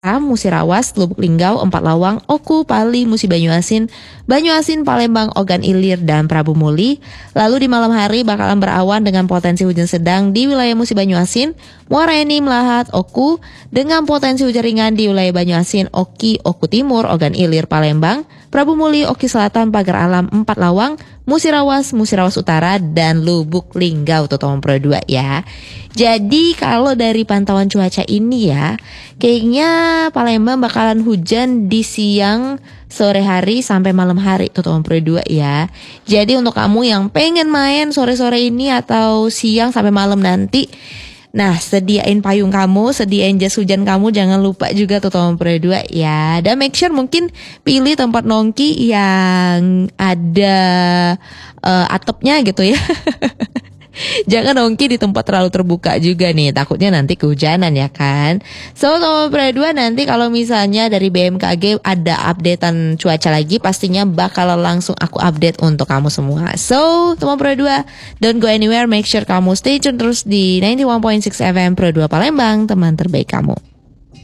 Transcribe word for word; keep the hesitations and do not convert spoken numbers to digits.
Musirawas, Lubuk Linggau, Empat Lawang, Oku, Pali, Musi Banyuasin, Banyuasin, Palembang, Ogan Ilir, dan Prabu Muli. Lalu di malam hari bakalan berawan dengan potensi hujan sedang di wilayah Musi Banyuasin, Muara Enim, Lahat, Oku, dengan potensi hujan ringan di wilayah Banyuasin, Oki, Oku Timur, Ogan Ilir, Palembang, Prabu Muli, Oki Selatan, Pagar Alam, Empat Lawang, Musirawas, Musirawas Utara, dan Lubuk Linggau tuh teman pro dua ya. Jadi kalau dari pantauan cuaca ini ya, kayaknya Palembang bakalan hujan di siang, sore hari sampai malam hari tuh teman pro dua ya. Jadi untuk kamu yang pengen main sore-sore ini atau siang sampai malam nanti, nah sediain payung kamu, sediain jas hujan kamu, jangan lupa juga tuh teman pro dua ya. Dan make sure mungkin pilih tempat nongki yang ada uh, atapnya gitu ya. Jangan nongki di tempat terlalu terbuka juga nih, takutnya nanti kehujanan ya kan. So teman pro dua, nanti kalau misalnya dari B M K G ada updatean cuaca lagi, pastinya bakal langsung aku update untuk kamu semua. So teman pro dua, don't go anywhere, make sure kamu stay tune terus di sembilan puluh satu koma enam F M Pro dua Palembang, teman terbaik kamu.